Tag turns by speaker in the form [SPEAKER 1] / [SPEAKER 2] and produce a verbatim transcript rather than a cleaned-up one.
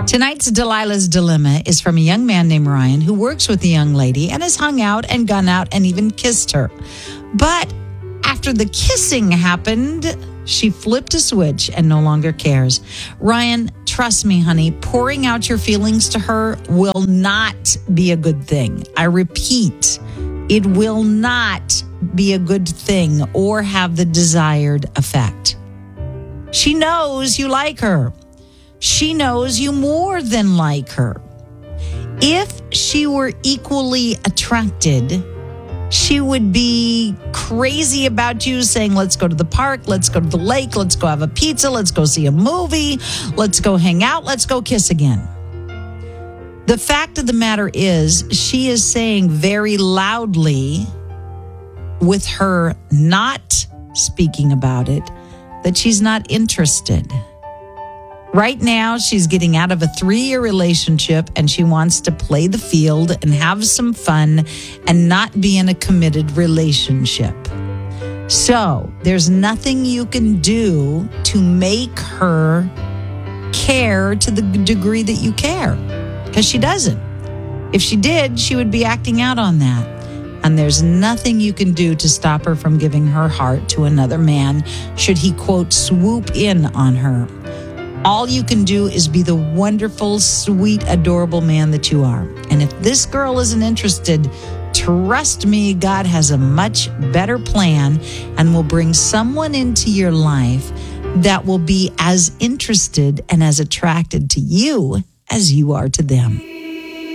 [SPEAKER 1] Tonight's Delilah's Dilemma is from a young man named Ryan who works with a young lady and has hung out and gone out and even kissed her. But after the kissing happened, she flipped a switch and no longer cares. Ryan, trust me, honey, pouring out your feelings to her will not be a good thing. I repeat, it will not be a good thing or have the desired effect. She knows you like her. She knows you more than like her. If she were equally attracted, she would be crazy about you, saying, let's go to the park, let's go to the lake, let's go have a pizza, let's go see a movie, let's go hang out, let's go kiss again. The fact of the matter is, she is saying very loudly, with her not speaking about it, that she's not interested. Right now, she's getting out of a three-year relationship and she wants to play the field and have some fun and not be in a committed relationship. So there's nothing you can do to make her care to the degree that you care, because she doesn't. If she did, she would be acting out on that. And there's nothing you can do to stop her from giving her heart to another man should he, quote, swoop in on her. All you can do is be the wonderful, sweet, adorable man that you are. And if this girl isn't interested, trust me, God has a much better plan and will bring someone into your life that will be as interested and as attracted to you as you are to them.